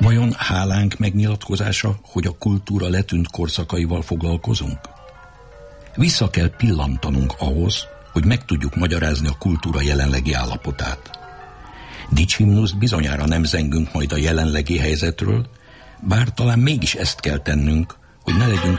Vajon hálánk megnyilatkozása, hogy a kultúra letűnt korszakaival foglalkozunk? Vissza kell pillantanunk ahhoz, hogy meg tudjuk magyarázni a kultúra jelenlegi állapotát. Dicshimnuszt bizonyára nem zengünk majd a jelenlegi helyzetről, bár talán mégis ezt kell tennünk, hogy ne legyünk